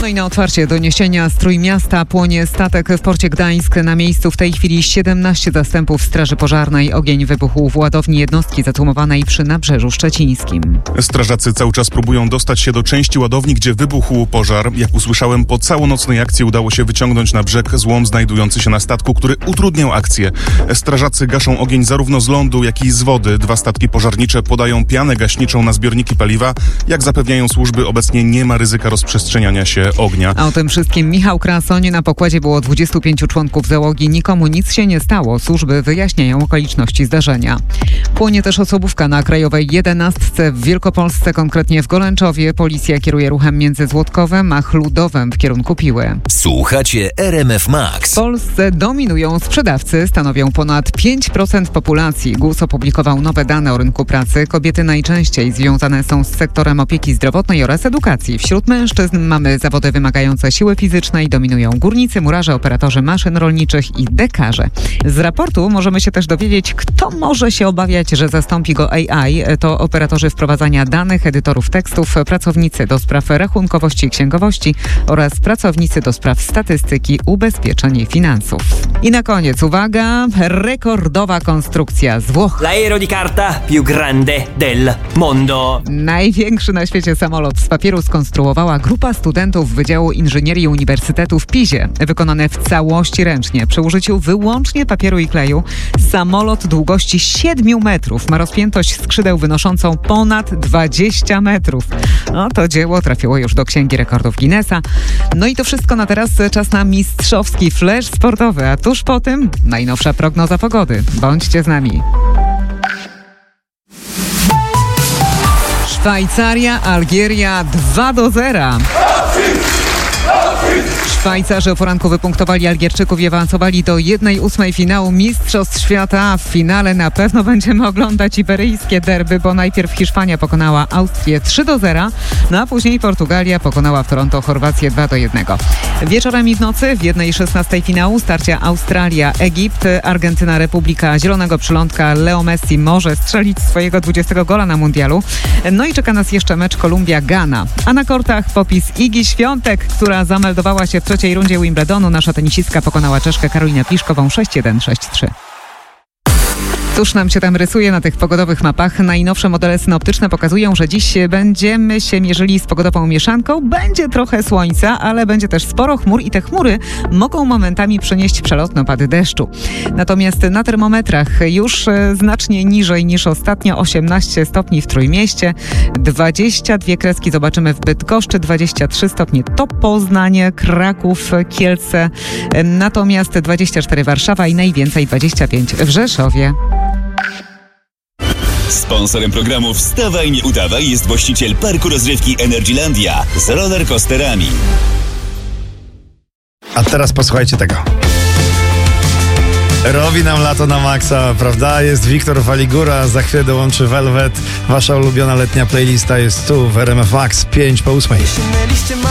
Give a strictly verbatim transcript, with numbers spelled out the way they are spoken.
No i na otwarcie doniesienia z Trójmiasta płonie statek w porcie Gdańsk. Na miejscu w tej chwili siedemnaście zastępów Straży Pożarnej. Ogień wybuchł w ładowni jednostki zacumowanej przy Nabrzeżu Szczecińskim. Strażacy cały czas próbują dostać się do części ładowni, gdzie wybuchł pożar. Jak usłyszałem, po całonocnej akcji udało się wyciągnąć na brzeg złom znajdujący się na statku, który utrudniał akcję. Strażacy gaszą ogień zarówno z lądu, jak i z wody. Dwa statki pożarnicze podają pianę gaśniczą na zbiorniki paliwa. Jak zapewniają służby, obecnie nie ma ryzyka rozprzestrzeniania się ognia. A o tym wszystkim Michał Krasoń. Na pokładzie było dwudziestu pięciu członków załogi. Nikomu nic się nie stało. Służby wyjaśniają okoliczności zdarzenia. Płonie też osobówka na Krajowej jedenastce w Wielkopolsce, konkretnie w Golęczowie. Policja kieruje ruchem między Złotkowem a Chludowem w kierunku Piły. Słuchacie R M F Max. W Polsce dominują sprzedawcy, stanowią ponad pięć procent populacji. G U S opublikował nowe dane o rynku pracy. Kobiety najczęściej związane są z sektorem opieki zdrowotnej oraz edukacji. Wśród mężczyzn mamy zawody wymagające siły fizycznej. Dominują górnicy, murarze, operatorzy maszyn rolniczych i dekarze. Z raportu możemy się też dowiedzieć, kto może się obawiać, że zastąpi go A I. To operatorzy wprowadzania danych, edytorów tekstów, pracownicy do spraw rachunkowości i księgowości oraz pracownicy do spraw statystyki, ubezpieczeń i finansów. I na koniec, uwaga, rekordowa konstrukcja z Włoch. L'aereo di carta più grande del mondo. Największy na świecie samolot z papieru skonstruowała grupa studentów Wydziału Inżynierii Uniwersytetu w Pizie. Wykonane w całości ręcznie, przy użyciu wyłącznie papieru i kleju. Samolot długości siedmiu metrów ma rozpiętość skrzydeł wynoszącą ponad dwadzieścia metrów. No to dzieło trafiło już do Księgi Rekordów Guinnessa. No i to wszystko na teraz. Czas na mistrzowski flash sportowy, a tuż po tym najnowsza prognoza pogody. Bądźcie z nami. Szwajcaria, Algieria dwa do zera. Szwajcarzy o poranku wypunktowali Algierczyków i awansowali do jednej ósmej finału Mistrzostw Świata. W finale na pewno będziemy oglądać iberyjskie derby, bo najpierw Hiszpania pokonała Austrię trzy do zera, no a później Portugalia pokonała w Toronto Chorwację dwa do jednego. Wieczorem i w nocy w jednej szesnastej finału starcia Australia-Egipt, Argentyna, Republika Zielonego Przylądka. Leo Messi może strzelić swojego dwudziestego gola na mundialu. No i czeka nas jeszcze mecz Kolumbia-Ghana. A na kortach popis Igi Świątek, która zameldowała się w trzeciej rundzie Wimbledonu. Nasza tenisistka pokonała Czeszkę Karolinę Pliszkową sześć jeden, sześć trzy. Cóż nam się tam rysuje na tych pogodowych mapach? Najnowsze modele synoptyczne pokazują, że dziś będziemy się mierzyli z pogodową mieszanką. Będzie trochę słońca, ale będzie też sporo chmur i te chmury mogą momentami przynieść przelotne opady deszczu. Natomiast na termometrach już znacznie niżej niż ostatnio, osiemnaście stopni w Trójmieście, dwadzieścia dwie kreski zobaczymy w Bydgoszczy, dwadzieścia trzy stopnie to Poznań, Kraków, Kielce, natomiast dwadzieścia cztery Warszawa i najwięcej dwadzieścia pięć w Rzeszowie. Sponsorem programu Wstawaj, nie udawaj jest właściciel parku rozrywki Energylandia z rollercoasterami. A teraz posłuchajcie tego. Robi nam lato na maksa, prawda? Jest Wiktor Waligura, za chwilę dołączy Velvet. Wasza ulubiona letnia playlista jest tu w R M F Max, pięć po ósmej.